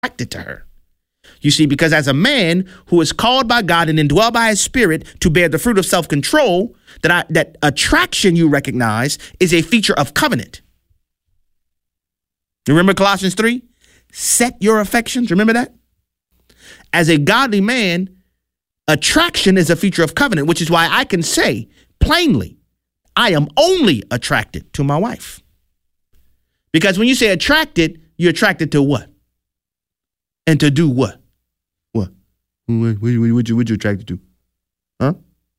attracted to her. You see, because as a man who is called by God and indwelled by his spirit to bear the fruit of self-control, that attraction you recognize is a feature of covenant. Remember Colossians 3? Set your affections. Remember that? As a godly man, attraction is a feature of covenant, which is why I can say plainly, I am only attracted to my wife. Because when you say attracted, you're attracted to what? And to do what? What you attracted to? Huh?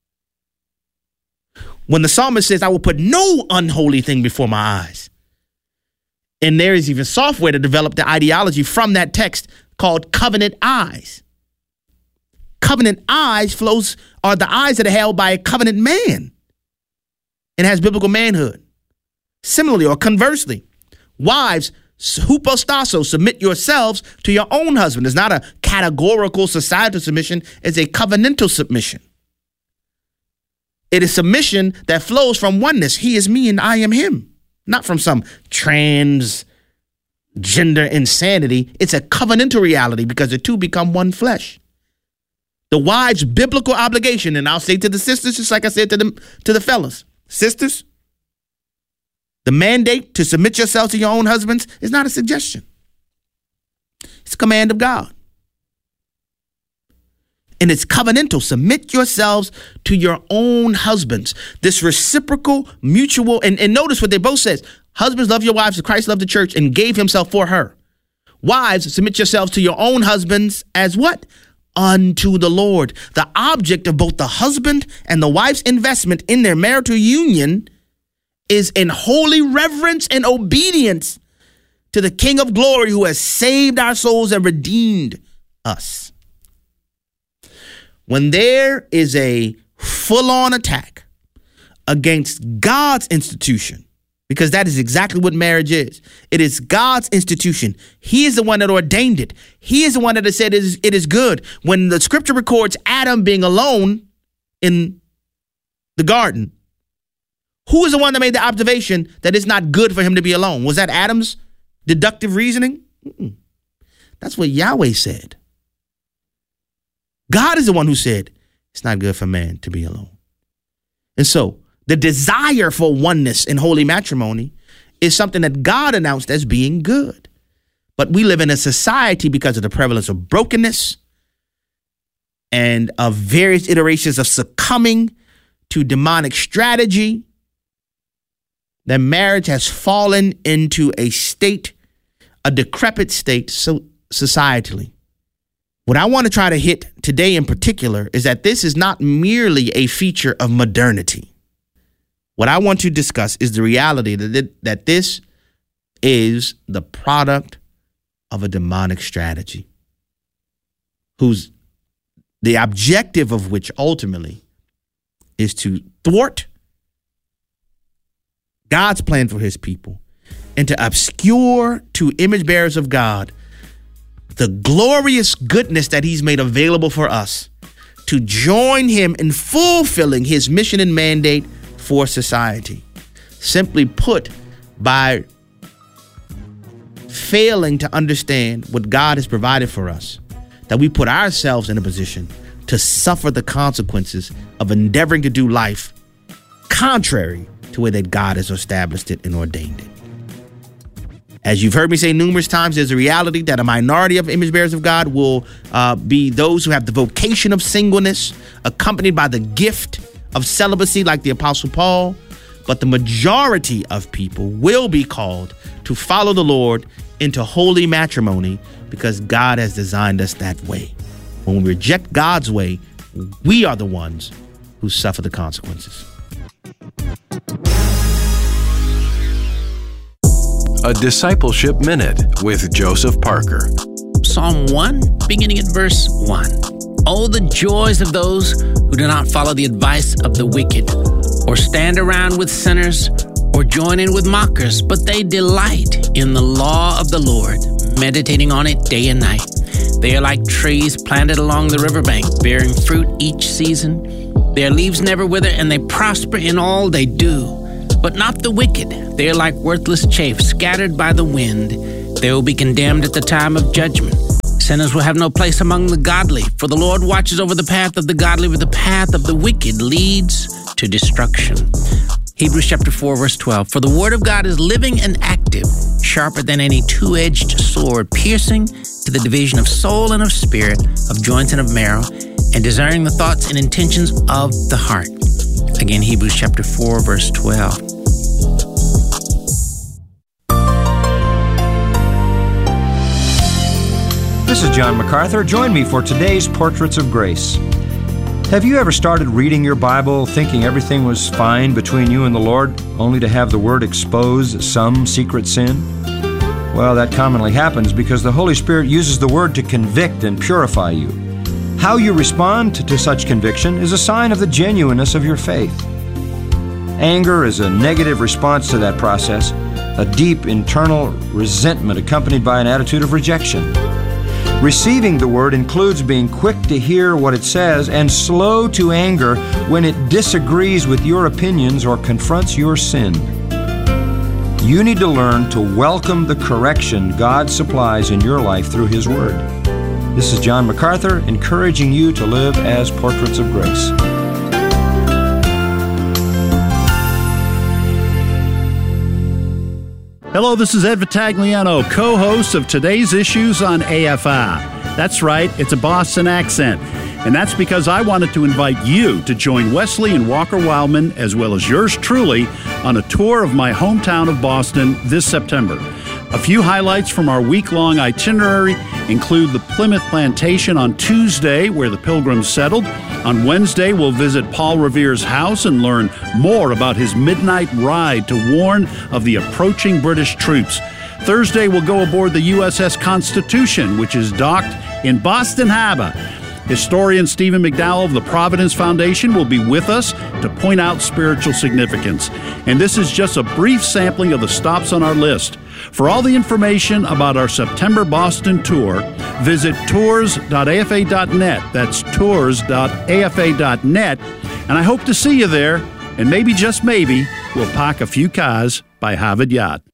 When the psalmist says, I will put no unholy thing before my eyes. And there is even software to develop the ideology from that text called covenant eyes. Covenant eyes are the eyes that are held by a covenant man and has biblical manhood. Similarly, or conversely, wives, hupostasso, submit yourselves to your own husband. It's not a categorical societal submission. It's a covenantal submission. It is submission that flows from oneness. He is me and I am him. Not from some transgender insanity. It's a covenantal reality because the two become one flesh. The wife's biblical obligation, and I'll say to the sisters, just like I said to the fellas, sisters, the mandate to submit yourselves to your own husbands is not a suggestion. It's a command of God. And it's covenantal. Submit yourselves to your own husbands. This reciprocal, mutual, and notice what they both says. Husbands, love your wives as Christ loved the church and gave himself for her. Wives, submit yourselves to your own husbands as what? Unto the Lord. The object of both the husband and the wife's investment in their marital union is in holy reverence and obedience to the King of glory who has saved our souls and redeemed us. When there is a full-on attack against God's institution, because that is exactly what marriage is. It is God's institution. He is the one that ordained it. He is the one that has said it is good. When the scripture records Adam being alone in the garden, who is the one that made the observation that it's not good for him to be alone? Was that Adam's deductive reasoning? That's what Yahweh said. God is the one who said it's not good for man to be alone. And so the desire for oneness in holy matrimony is something that God announced as being good. But we live in a society because of the prevalence of brokenness and of various iterations of succumbing to demonic strategy, that marriage has fallen into a decrepit state societally. What I want to try to hit today in particular is that this is not merely a feature of modernity. What I want to discuss is the reality that this is the product of a demonic strategy, the objective of which ultimately is to thwart God's plan for his people and to obscure to image bearers of God the glorious goodness that he's made available for us to join him in fulfilling his mission and mandate for society. Simply put, by failing to understand what God has provided for us, that we put ourselves in a position to suffer the consequences of endeavoring to do life contrary to the way that God has established it and ordained it. As you've heard me say numerous times, there's a reality that a minority of image bearers of God will be those who have the vocation of singleness, accompanied by the gift of celibacy like the Apostle Paul. But the majority of people will be called to follow the Lord into holy matrimony because God has designed us that way. When we reject God's way, we are the ones who suffer the consequences. A Discipleship Minute with Joseph Parker. Psalm 1, beginning at verse 1. Oh, the joys of those who do not follow the advice of the wicked, or stand around with sinners, or join in with mockers, but they delight in the law of the Lord, meditating on it day and night. They are like trees planted along the riverbank, bearing fruit each season. Their leaves never wither, and they prosper in all they do. But not the wicked. They are like worthless chaff scattered by the wind. They will be condemned at the time of judgment. Sinners will have no place among the godly, for the Lord watches over the path of the godly, but the path of the wicked leads to destruction. Hebrews chapter 4, verse 12. For the word of God is living and active, sharper than any two-edged sword, piercing to the division of soul and of spirit, of joints and of marrow, and discerning the thoughts and intentions of the heart. Again, Hebrews chapter 4, verse 12. This is John MacArthur. Join me for today's Portraits of Grace. Have you ever started reading your Bible thinking everything was fine between you and the Lord, only to have the Word expose some secret sin? Well, that commonly happens because the Holy Spirit uses the Word to convict and purify you. How you respond to such conviction is a sign of the genuineness of your faith. Anger is a negative response to that process, a deep internal resentment accompanied by an attitude of rejection. Receiving the Word includes being quick to hear what it says and slow to anger when it disagrees with your opinions or confronts your sin. You need to learn to welcome the correction God supplies in your life through His Word. This is John MacArthur encouraging you to live as Portraits of Grace. Hello, this is Ed Vitagliano, co-host of today's Issues on AFI. That's right, it's a Boston accent. And that's because I wanted to invite you to join Wesley and Walker Wildman, as well as yours truly, on a tour of my hometown of Boston this September. A few highlights from our week-long itinerary include the Plymouth Plantation on Tuesday, where the Pilgrims settled. On Wednesday, we'll visit Paul Revere's house and learn more about his midnight ride to warn of the approaching British troops. Thursday, we'll go aboard the USS Constitution, which is docked in Boston Harbor. Historian Stephen McDowell of the Providence Foundation will be with us to point out spiritual significance. And this is just a brief sampling of the stops on our list. For all the information about our September Boston tour, visit tours.afa.net. That's tours.afa.net. And I hope to see you there. And maybe, just maybe, we'll park a few cars by Harvard Yard.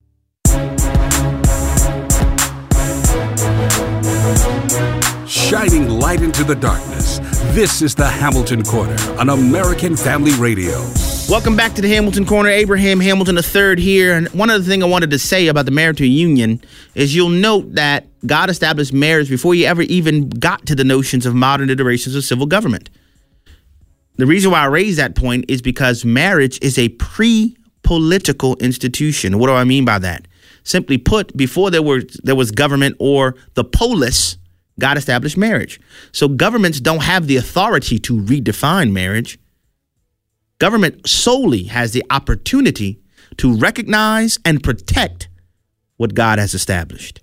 Shining light into the darkness. This is the Hamilton Corner on American Family Radio. Welcome back to the Hamilton Corner. Abraham Hamilton III here. And one other thing I wanted to say about the marital union is you'll note that God established marriage before you ever even got to the notions of modern iterations of civil government. The reason why I raise that point is because marriage is a pre-political institution. What do I mean by that? Simply put, before there was government or the polis, God established marriage. So governments don't have the authority to redefine marriage. Government solely has the opportunity to recognize and protect what God has established.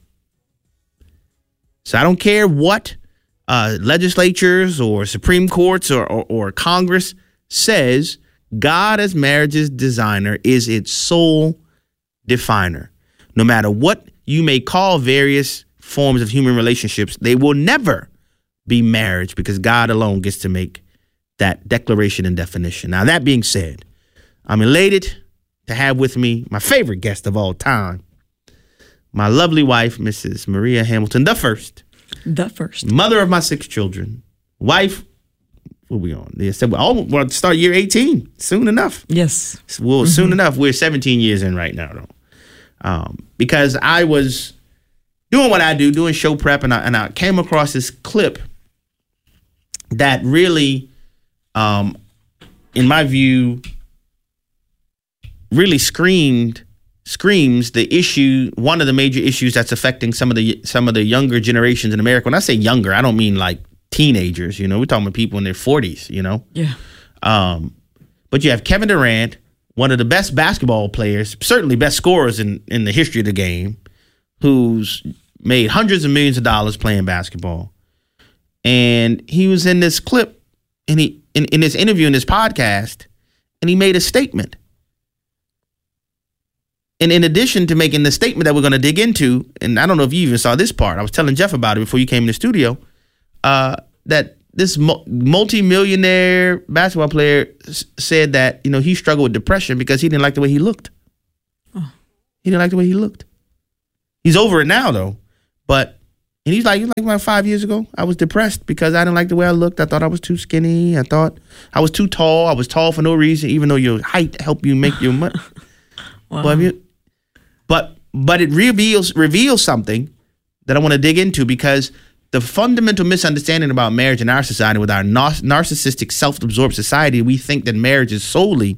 So I don't care what legislatures or Supreme Courts or Congress says, God as marriage's designer is its sole definer. No matter what you may call various forms of human relationships, they will never be marriage because God alone gets to make that declaration and definition. Now, that being said, I'm elated to have with me my favorite guest of all time, my lovely wife, Mrs. Maria Hamilton, the first, mother of my 6 children, wife. What are we on? They said, we'll start year 18 soon enough. Yes. Well, soon enough. We're 17 years in right now, though, because I was doing what I do, doing show prep, and I came across this clip that really, in my view, really screams the issue. One of the major issues that's affecting some of the younger generations in America. When I say younger, I don't mean like teenagers. You know, we're talking about people in their 40s. You know, yeah. But you have Kevin Durant, one of the best basketball players, certainly best scorers in the history of the game, who's made hundreds of millions of dollars playing basketball. And he was in this clip, and he in this interview, in this podcast, and he made a statement. And in addition to making the statement that we're going to dig into, and I don't know if you even saw this part, I was telling Jeff about it before you came in the studio, that this multi-millionaire basketball player said that, you know, he struggled with depression because he didn't like the way he looked. Oh. He didn't like the way he looked. He's over it now, though. But And he's like about 5 years ago, I was depressed because I didn't like the way I looked. I thought I was too skinny. I thought I was too tall. I was tall for no reason, even though your height helped you make your money. Wow. But it reveals something that I want to dig into, because the fundamental misunderstanding about marriage in our society, with our narcissistic, self-absorbed society, we think that marriage is solely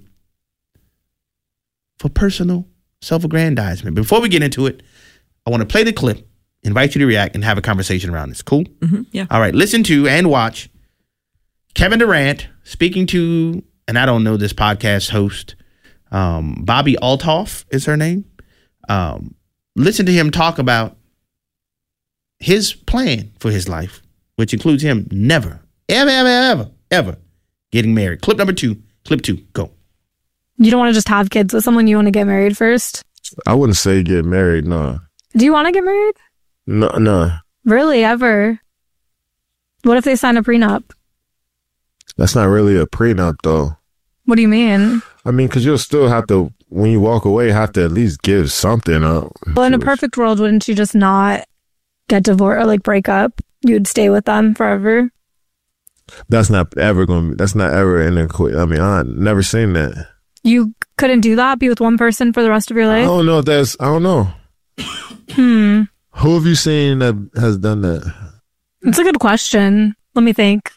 for personal self-aggrandizement. Before we get into it, I want to play the clip, invite you to react, and have a conversation around this. Cool? Mm-hmm, yeah. All right. Listen to and watch Kevin Durant speaking to, and I don't know this podcast host, Bobbi Althoff is her name. Listen to him talk about his plan for his life, which includes him never, ever getting married. Clip number 2. Clip 2. Go. You don't want to just have kids with someone, you want to get married first? I wouldn't say get married, no. Do you want to get married? No. Really, ever? What if they sign a prenup? That's not really a prenup, though. What do you mean? I mean, because you'll still have to, when you walk away, have to at least give something up. Well, in a perfect world, wouldn't you just not get divorced or like break up? You'd stay with them forever? That's not ever going to be, that's not ever in a, I mean, I've never seen that. You couldn't do that? Be with one person for the rest of your life? I don't know if that's, I don't know. Who have you seen that has done that? It's a good question. Let me think.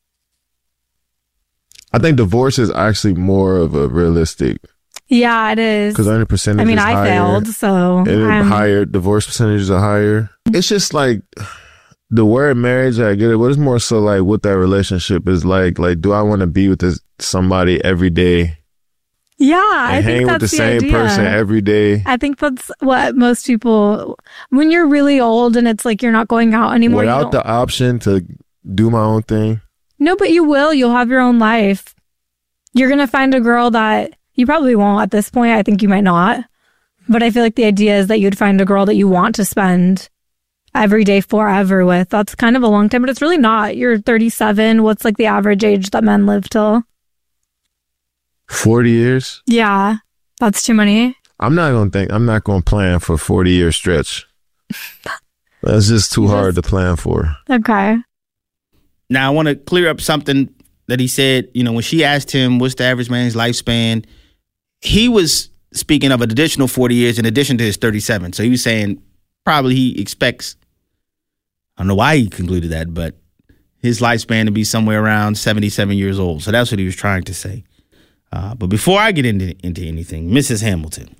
I think divorce is actually more of a realistic. Yeah, it is. Because 100% I mean, is I higher. failed, so Higher divorce percentages are higher. It's just like the word marriage, I get it, but it's more so like what that relationship is like. Like, do I want to be with somebody every day? Yeah, I think hang that's with the the same idea. person every day. I think that's what most people, when you're really old and it's like you're not going out anymore. Without the option to do my own thing. No, but you will. You'll have your own life. You're going to find a girl that you probably won't at this point. I think you might not. But I feel like the idea is that you'd find a girl that you want to spend every day forever with. That's kind of a long time, but it's really not. You're 37. What's like the average age that men live till? 40 years? Yeah, that's too many. I'm not going to plan for a 40-year stretch. That's just too hard to plan for. Okay. Now, I want to clear up something that he said. You know, when she asked him, what's the average man's lifespan? He was speaking of an additional 40 years in addition to his 37. So he was saying probably he expects, I don't know why he concluded that, but his lifespan to be somewhere around 77 years old. So that's what he was trying to say. But before I get into anything, Mrs. Hamilton,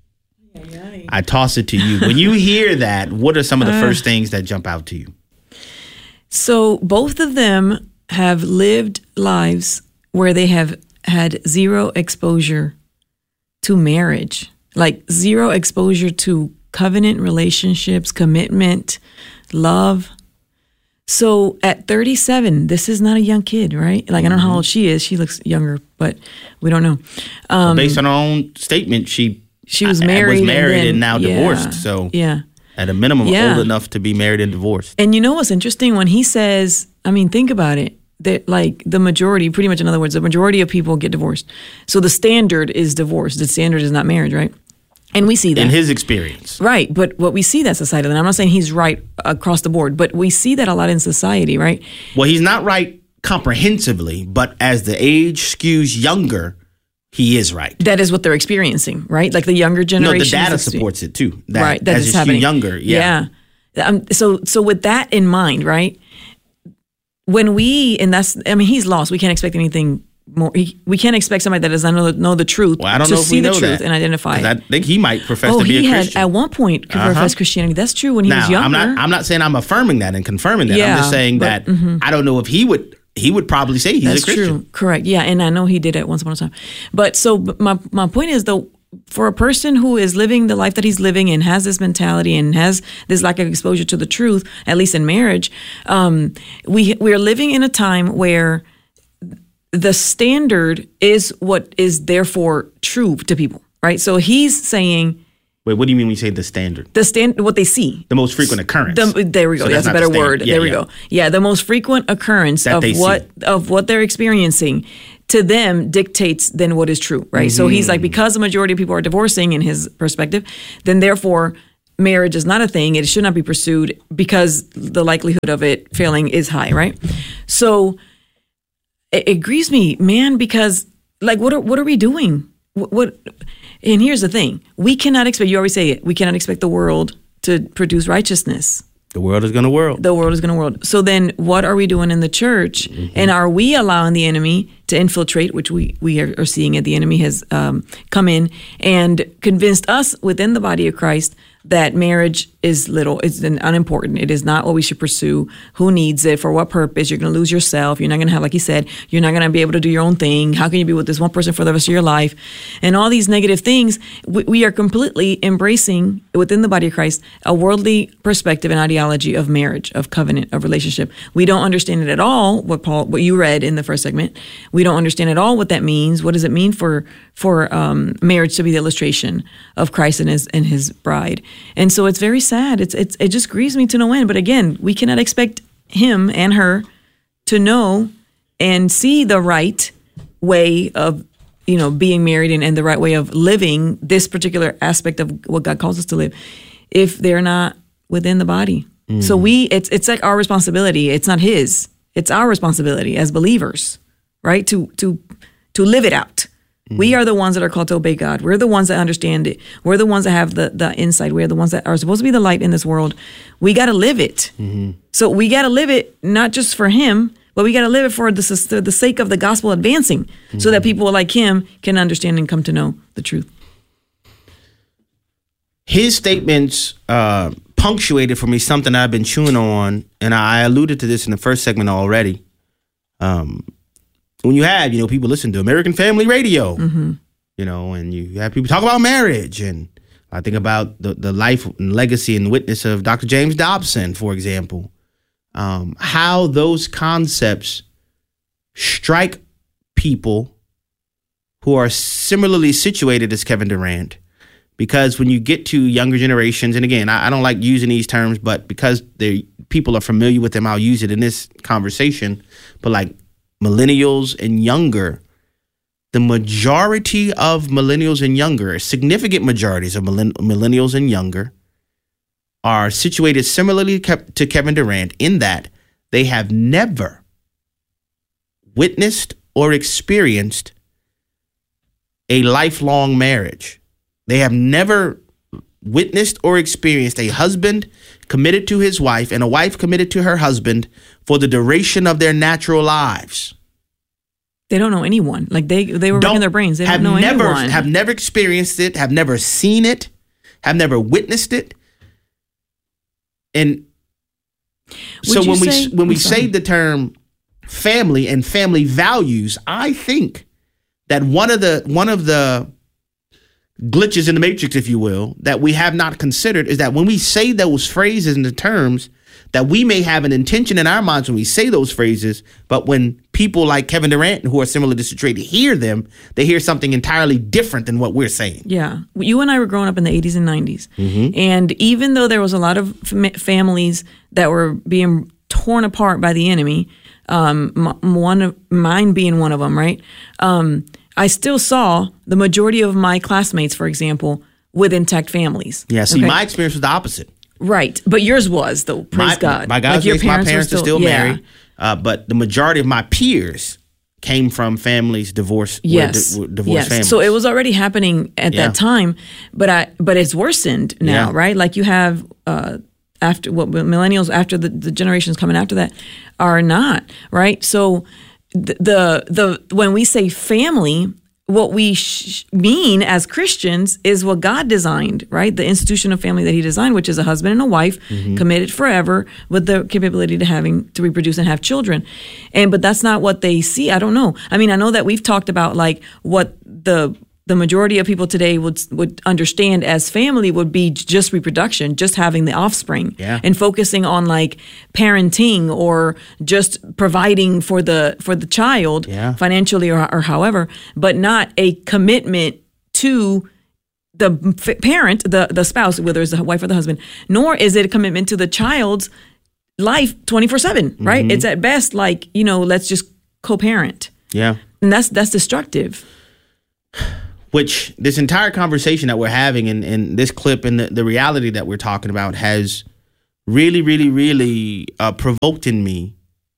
I toss it to you. When you hear that, what are some of the first things that jump out to you? So both of them have lived lives where they have had zero exposure to marriage, like zero exposure to covenant relationships, commitment, love. So at 37, this is not a young kid, right? Like, I don't know how old she is. She looks younger, but we don't know. Based on her own statement, she was married, and now divorced. So yeah. At a minimum, old enough to be married and divorced. And you know what's interesting? When he says, I mean, think about it, that like the majority, pretty much in other words, the majority of people get divorced. So the standard is divorce. The standard is not marriage, right? And we see that. In his experience. Right. But what we see that society, and I'm not saying he's right across the board, but we see that a lot in society, right? Well, he's not right comprehensively, but as the age skews younger, he is right. That is what they're experiencing, right? Like the younger generation. No, the data supports it too. Right. That is happening. Younger. Yeah. So with that in mind, right? When he's lost. We can't expect anything more. We can't expect somebody that does not know the truth to see the truth and identify it. I think he might profess to be a Christian. At one point professed Christianity. That's true when he was younger. I'm not saying I'm affirming that and confirming that. Yeah, I'm just saying that I don't know if he would probably say he's a Christian. That's true. Correct. Yeah, and I know he did it once upon a time. But so my point is, though, for a person who is living the life that he's living and has this mentality and has this lack of exposure to the truth, at least in marriage, we are living in a time where the standard is what is therefore true to people, right? So he's saying... Wait, what do you mean when you say the standard? What they see. The most frequent occurrence. There we go. So that's a better word. Yeah, there we go. Yeah, the most frequent occurrence of what they're experiencing to them dictates then what is true, right? Mm-hmm. So he's like, because the majority of people are divorcing in his perspective, then therefore marriage is not a thing. It should not be pursued because the likelihood of it failing is high, right? So it grieves me, man, because like, what are we doing? What? And here's the thing: we cannot expect. You always say it. We cannot expect the world to produce righteousness. The world is going to world. The world is going to world. So then what are we doing in the church? Mm-hmm. And are we allowing the enemy to infiltrate, which we are seeing it? The enemy has come in and convinced us within the body of Christ that marriage is it's unimportant. It is not what we should pursue. Who needs it? For what purpose? You're going to lose yourself. You're not going to have, like you said, you're not going to be able to do your own thing. How can you be with this one person for the rest of your life? And all these negative things, we are completely embracing within the body of Christ a worldly perspective and ideology of marriage, of covenant, of relationship. We don't understand it at all, what you read in the first segment. We don't understand at all what that means. What does it mean for marriage to be the illustration of Christ and his bride? And so it's very sad. It just grieves me to no end. But again, we cannot expect him and her to know and see the right way of, being married and the right way of living this particular aspect of what God calls us to live if they're not within the body. Mm. So it's like our responsibility. It's not his. It's our responsibility as believers, right? To live it out. We are the ones that are called to obey God. We're the ones that understand it. We're the ones that have the insight. We're the ones that are supposed to be the light in this world. We got to live it. Mm-hmm. So we got to live it not just for him, but we got to live it for the sake of the gospel advancing, so that people like him can understand and come to know the truth. His statements punctuated for me something I've been chewing on, and I alluded to this in the first segment already. When you have, people listen to American Family Radio, mm-hmm. And you have people talk about marriage. And I think about the life and legacy and witness of Dr. James Dobson, for example, how those concepts strike people who are similarly situated as Kevin Durant. Because when you get to younger generations, and again, I don't like using these terms, but because people are familiar with them, I'll use it in this conversation. But like millennials and younger, the majority of millennials and younger, significant majorities of millennials and younger, are situated similarly to Kevin Durant in that they have never witnessed or experienced a lifelong marriage. They have never witnessed or experienced a husband committed to his wife and a wife committed to her husband for the duration of their natural lives. They don't know anyone. Like they were racking their brains. They don't know anyone. Have never experienced it, have never seen it, have never witnessed it. And so when we say the term family and family values, I think that one of the glitches in the matrix, if you will, that we have not considered is that when we say those phrases and the terms, that we may have an intention in our minds when we say those phrases, but when people like Kevin Durant, who are similarly situated, hear them, they hear something entirely different than what we're saying. Yeah. You and I were growing up in the 80s and 90s. Mm-hmm. And even though there was a lot of families that were being torn apart by the enemy, mine being one of them, right? I still saw the majority of my classmates, for example, with intact families. Yeah, see, my experience was the opposite. Right, but yours was, though, praise God. By God's grace, my parents are still married, but the majority of my peers came from families divorced families. So it was already happening at that time, but it's worsened now, right? Like you have after what millennials, after the generations coming after that, are not, right? So the when we say family, what we mean as Christians is what God designed, right? The institution of family that he designed, which is a husband and a wife committed forever with the capability to reproduce and have children. But that's not what they see. I don't know. I mean, I know that we've talked about like what the majority of people today would understand as family would be just reproduction, just having the offspring, and focusing on like parenting or just providing for the child financially or however, but not a commitment to the parent, the spouse, whether it's the wife or the husband, nor is it a commitment to the child's life 24/7, right? It's at best like, let's just co-parent. Yeah. And that's destructive. which this entire conversation that we're having in this clip and the reality that we're talking about has really, really, really provoked in me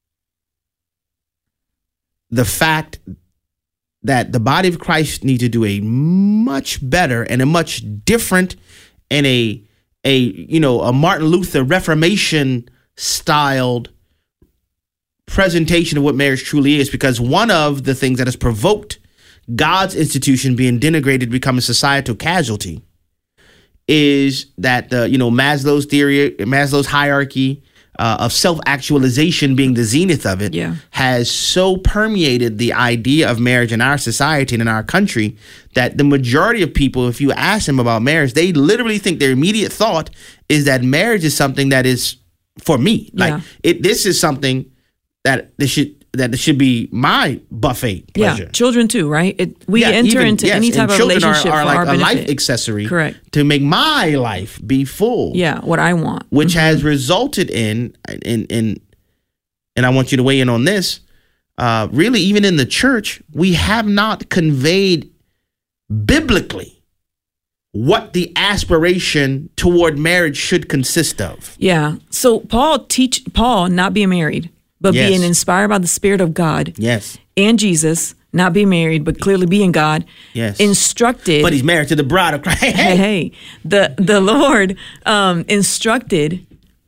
the fact that the body of Christ needs to do a much better and a much different and a Martin Luther Reformation styled presentation of what marriage truly is, because one of the things that has provoked God's institution being denigrated, become a societal casualty, is that Maslow's theory, Maslow's hierarchy of self-actualization being the zenith of it, has so permeated the idea of marriage in our society and in our country that the majority of people, if you ask them about marriage, they literally think their immediate thought is that marriage is something that is for me. This is something that should be my buffet pleasure. Yeah, children too, right? We enter into any type of relationship are for like our a benefit. life accessory, correct, to make my life be full. Yeah, what I want, which has resulted in, and I want you to weigh in on this. Really, even in the church, we have not conveyed biblically what the aspiration toward marriage should consist of. Yeah. So Paul not being married, but being inspired by the Spirit of God. Yes. And Jesus, not being married, but clearly being God. Yes. Instructed. But he's married to the bride of Christ. Hey. The Lord instructed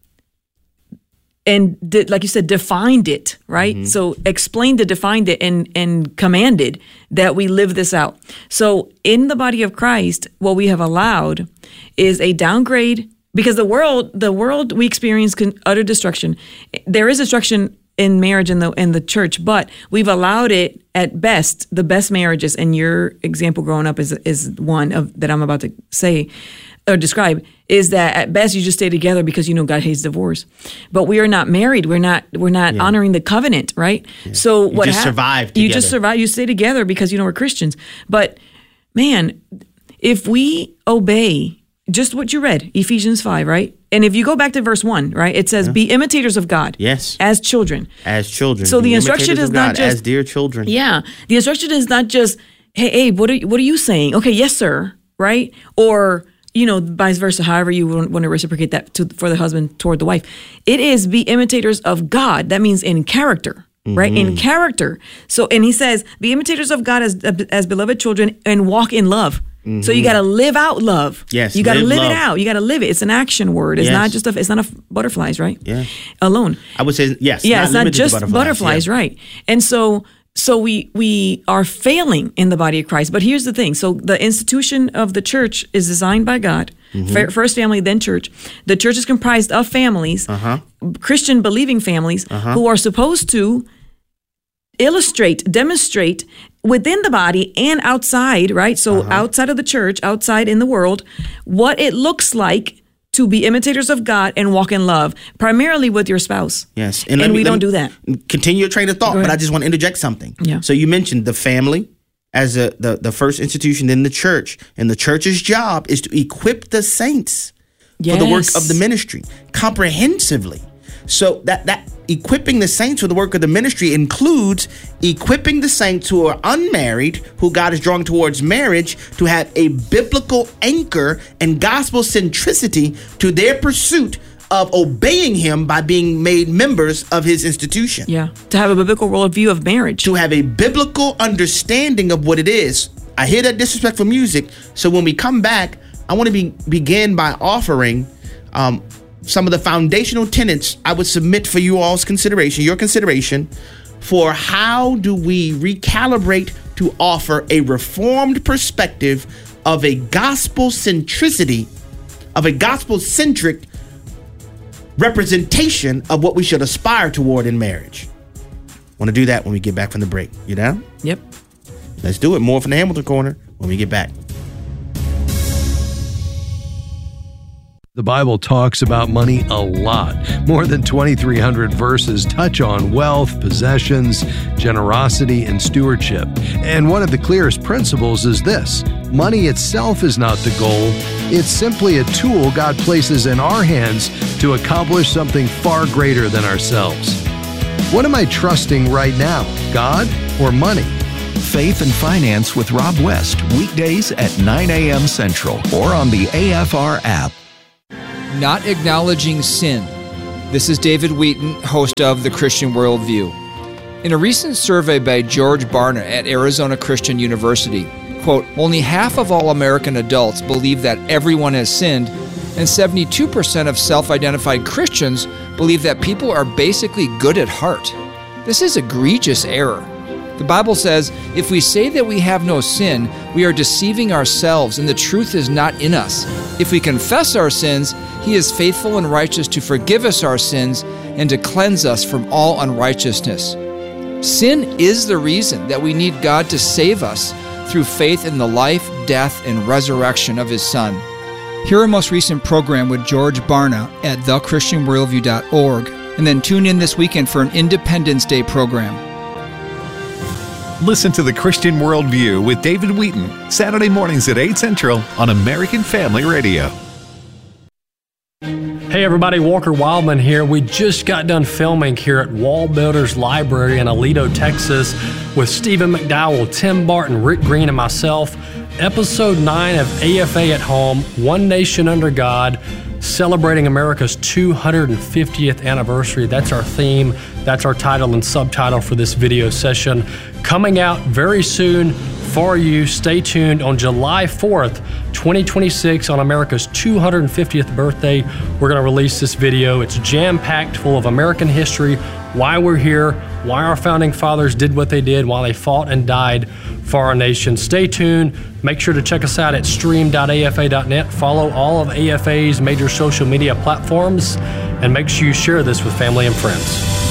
and like you said, defined it, right? Mm-hmm. So explained it, defined it, and commanded that we live this out. So in the body of Christ, what we have allowed is a downgrade, because the world we experience utter destruction. There is destruction in marriage in the church, but we've allowed it at best, the best marriages, and your example growing up is one of that I'm about to say or describe, is that at best you just stay together because God hates divorce. But we are not married. We're not honoring the covenant, right? Yeah. So what happens? You just survive. You stay together because we're Christians. But man, if we obey just what you read, Ephesians 5, right? And if you go back to verse 1, right, it says, be imitators of God. Yes. As children. As children. So the instruction is not just, as dear children. Yeah. The instruction is not just, hey, what are you saying? Okay, yes, sir, right? Or, vice versa, however you want to reciprocate that for the husband toward the wife. It is be imitators of God. That means in character. Right? In character. So, and he says, be imitators of God as beloved children and walk in love. Mm-hmm. So you got to live out love. Yes. You got to live it out. You got to live it. It's an action word. It's not just it's not a butterflies, right? Yeah. Alone. I would say, yes. Yeah. It's not just butterflies, right? And so we are failing in the body of Christ. But here's the thing. So the institution of the church is designed by God. Mm-hmm. First family, then church. The church is comprised of families, Christian believing families, who are supposed to demonstrate within the body and outside, right? So outside of the church, outside in the world, what it looks like to be imitators of God and walk in love, primarily with your spouse. Yes. And we don't do that. Continue your train of thought, but I just want to interject something. Yeah. So you mentioned the family as the first institution in the church, and the church's job is to equip the saints for the work of the ministry comprehensively. So that equipping the saints for the work of the ministry includes equipping the saints who are unmarried, who God is drawing towards marriage, to have a biblical anchor and gospel centricity to their pursuit of obeying him by being made members of his institution. Yeah, to have a biblical worldview of marriage. To have a biblical understanding of what it is. I hear that disrespectful music, so when we come back, I want to begin by offering some of the foundational tenets I would submit for you all's consideration, your consideration, for how do we recalibrate to offer a reformed perspective of a gospel centricity, of a gospel-centric representation of what we should aspire toward in marriage. Want to do that when we get back from the break. You down? Yep. Let's do it. More from the Hamilton Corner when we get back. The Bible talks about money a lot. More than 2,300 verses touch on wealth, possessions, generosity, and stewardship. And one of the clearest principles is this: money itself is not the goal. It's simply a tool God places in our hands to accomplish something far greater than ourselves. What am I trusting right now, God or money? Faith and Finance with Rob West, weekdays at 9 a.m. Central or on the AFR app. Not acknowledging sin. This is David Wheaton, host of The Christian Worldview. In a recent survey by George Barna at Arizona Christian University, quote, only half of all American adults believe that everyone has sinned, and 72% of self-identified Christians believe that people are basically good at heart. This is egregious error. The Bible says, if we say that we have no sin, we are deceiving ourselves and the truth is not in us. If we confess our sins, He is faithful and righteous to forgive us our sins and to cleanse us from all unrighteousness. Sin is the reason that we need God to save us through faith in the life, death, and resurrection of His Son. Hear our most recent program with George Barna at thechristianworldview.org, and then tune in this weekend for an Independence Day program. Listen to The Christian Worldview with David Wheaton, Saturday mornings at 8 Central on American Family Radio. Hey everybody, Walker Wildman here. We just got done filming here at Wall Builders Library in Aledo, Texas with Stephen McDowell, Tim Barton, Rick Green, and myself. Episode 9 of AFA at Home, One Nation Under God, celebrating America's 250th anniversary. That's our theme. That's our title and subtitle for this video session. Coming out very soon for you. Stay tuned on July 4th, 2026, on America's 250th birthday. We're going to release this video. It's jam-packed full of American history, why we're here, why our founding fathers did what they did, why they fought and died for our nation. Stay tuned. Make sure to check us out at stream.afa.net. Follow all of AFA's major social media platforms, and make sure you share this with family and friends.